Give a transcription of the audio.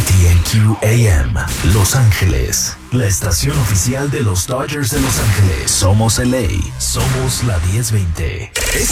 KTNQ AM, Los Ángeles, la estación oficial de los Dodgers de Los Ángeles. Somos LA, somos la 1020.